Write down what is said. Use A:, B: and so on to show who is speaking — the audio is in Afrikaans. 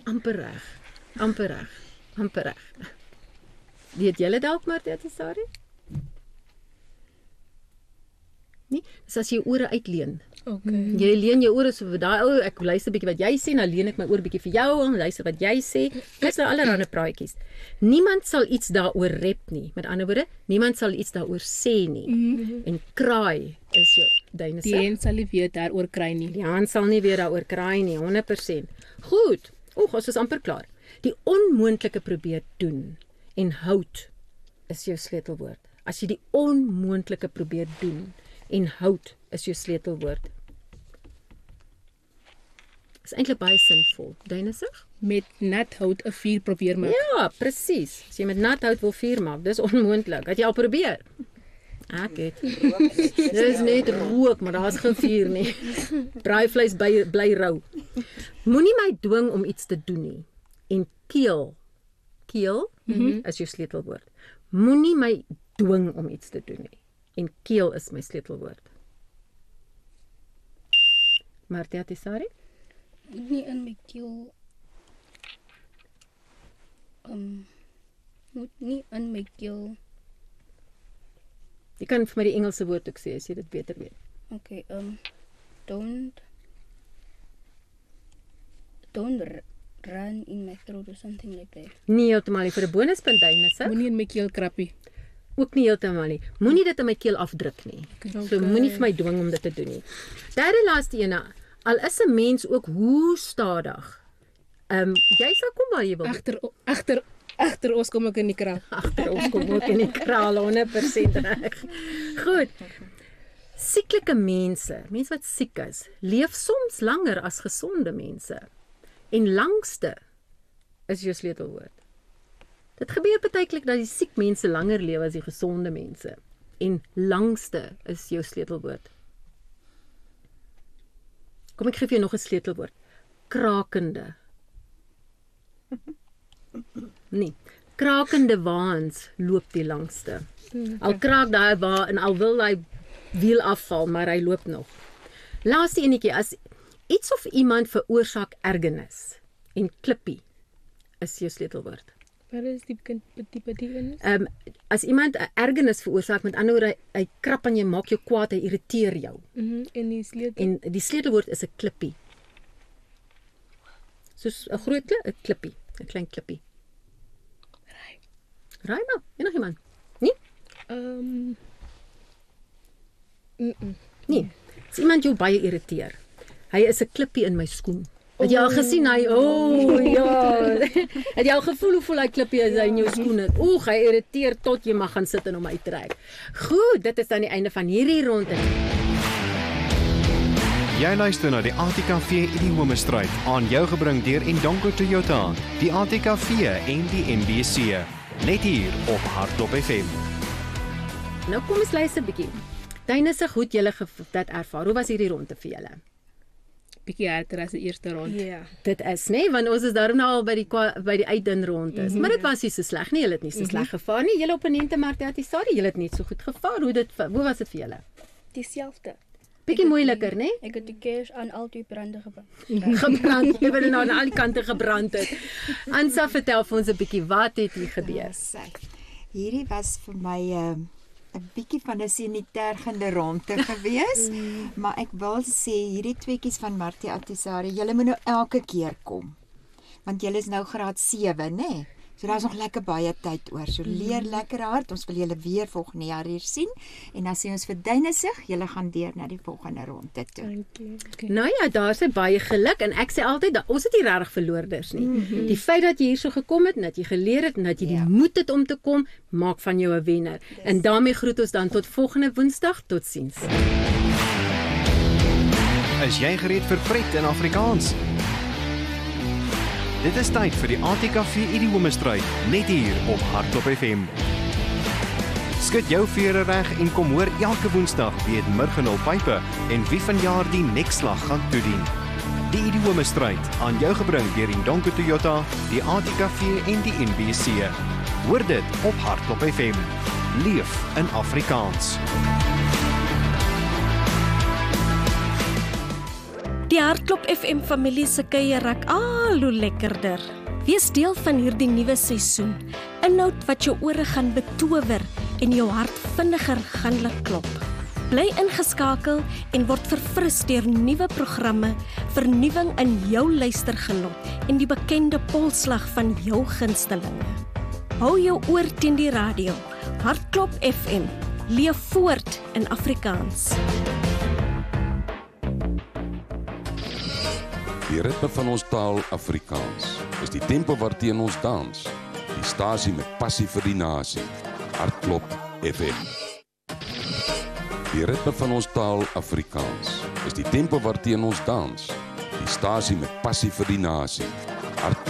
A: amper reg. Amper reg. Amper reg. Weet julle dalk Martie Attisari? Nee, dis as jy jou ore uitleen.
B: Okay.
A: Jy leen jou ore so vir daai ou, ek luister bietjie wat jy sê, dan leen ek my oor bietjie vir jou en luister wat jy sê. Dis nou allerlei praatjies. Niemand sal iets daaroor rep nie. Met ander woorde, niemand sal iets daaroor sê nie. En kraai is jou duine
B: Die een sal nie weer daaroor kry nie.
A: Die hand sal nie weer daaroor kraai nie, 100%. Goed. Ons is amper klaar. Die onmoontlike probeer doen en houd is jou sleutelwoord. As jy die onmoontlike probeer doen en houd is jou sleutelwoord. Is eintlik baie sinvol. Duinesig?
B: Met nat hout 'n vuur probeer maak.
A: Ja, presies. As jy met nat hout wil vuur maak, dis onmoontlik. Het jy al probeer? Ek het. Dis net rook, maar daar's geen vuur nie. Braaivleis bly rou. Moenie my dwing om iets te doen nie. En keel is jou sleutelwoord. Moenie my dwing om iets te doen nie. En keel is my sleutelwoord. Martie Attisari?
C: Nie in my keel. Moet nie in my keel.
A: Jy kan vir my die Engelse woord ook sê as jy dit beter weet.
C: Okay, don't run in my throat or something like that.
A: Nie heeltemal nie vir 'n bonuspunt Duinese.
B: Moenie in my keel krappie.
A: Ook nie heeltemal nie. Moenie dit in my keel afdruk nie. So moenie vir my dwing om dit te doen nie. Derde laaste ene. Al is 'n mens ook hoe stadig. Jy sal kom waar jy wil.
B: Agter ons kom ek in die kraal.
A: Agter ons kom ook in die kraal 100% reg. Goed. Sieklike mense wat siek is, leef soms langer as gesonde mense. En langste is jou sleutelwoord. Dit gebeur partykelik dat die siek mense langer lewe as die gesonde mense. En langste is jou sleutelwoord. Kom ek gee vir jou nog 'n sleutelwoord. Krakende. Nee, krakende waans loop die langste. Al kraak daai wa en al wil hy wiel afval, maar hy loop nog. Laaste enetjie, as iets of iemand veroorsaak ergernis en klippie is jou sleutelwoord.
B: Wat is die betekenis?
A: As iemand 'n ergernis veroorsaak, met ander woorde hy krap aan jou, maak jou kwaad, hy irriteer jou.
B: En
A: Die sleutelwoord is 'n klippie. Soos 'n groot 'n klippie, 'n klein klippie. Raai maar, nog iemand? Nee? Nee. As iemand jou baie irriteer. Hy is 'n klippie in my skoen. Het jy al gesien hy? Ja. Het jy al gevoel hoe voel hy klippie is in jou skoene? Hy irriteer tot jy mag gaan sit en hom uittrek. Goed, dit is dan die einde van hierdie ronde.
D: Jy luister na die ATKV Idiomestryd aan jou gebring deur Indongo Toyota, die ATKV en die NBC. Net hier op Hardop FM.
A: Nou kom ons luister 'n bietjie. Duinese goed julle dit ervaar. Hoe was hierdie ronde vir julle?
B: Bietjie harder as die eerste ronde.
C: Ja.
A: Dit is, nee, want ons is daarom nou al by die uitdun rondes. Maar dit was nie so sleg nie. Julle het nie so sleg gevaar nie. Julle opponente Martie Attisari, julle het net so goed gevaar. Hoe was dit vir julle?
C: Dieselfde.
A: Bietjie moeiliker, né?
C: Ek het die kers aan al die brande gebrand.
A: Gebrand, jy wil nou aan al die kante gebrand het. Ansa, vertel vir ons 'n bietjie, wat het hier gebeur?
E: Hierdie was vir my 'n bietjie van 'n sinitergende ronde gewees, maar ek wil sê hierdie tweeetjies van Martie Attisari, julle moet nou elke keer kom. Want julle is nou graad 7, né? So daar's nog lekker baie tyd oor. So leer lekker hard. Ons wil julle weer volgende jaar hier sien. En dan sê ons vir Duinesig, julle gaan deur na die volgende ronde toe.
B: Dankie.
A: Nou ja, daar's baie geluk en ek sê altyd ons het nie regtig verloorders nie. Die feit dat jy hier so gekom het, dat jy geleer het en dat jy die moed het om te kom, maak van jou 'n wenner. En daarmee groet ons dan tot volgende Woensdag. Totsiens.
D: Is jy gereed vir pret in Afrikaans? Dit is tyd vir die ATKV Idiomestryd, net hier op Hardop FM. Skud jou vere reg en kom hoor elke Woensdag wie het Murgenhul Pype en wie vanjaar die nekslag gaan toedien. Die Idiomestryd aan jou gebring deur Indongo Toyota, die ATKV en die NBC. Hoor dit op Hardop FM. Leef in Afrikaans.
F: Die Hartklop FM familie se kuier raak al hoe lekkerder. Wees deel van hierdie nuwe seisoen. Inhoud wat jou ore gaan betower en jou hart vinniger gaan laat klop. Bly ingeskakel en word verfris deur nuwe programme, vernuwing in jou luistergenot en die bekende polslag van jou gunstelinge. Hou jou oor teen die radio. Hartklop FM. Leef voort in Afrikaans.
G: Die ritme van ons taal Afrikaans is die tempo waarteen ons dans. Die stasie met passie vir die nasie. Hartklop FM. Die ritme van ons taal Afrikaans is die tempo waarteen ons dans. Die stasie met passie vir die nasie. Hartklop